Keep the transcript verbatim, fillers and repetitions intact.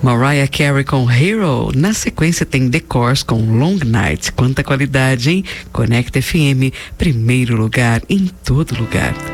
Mariah Carey com Hero. Na sequência tem The Course com Long Night. Quanta qualidade, hein? Conecta F M, primeiro lugar em todo lugar.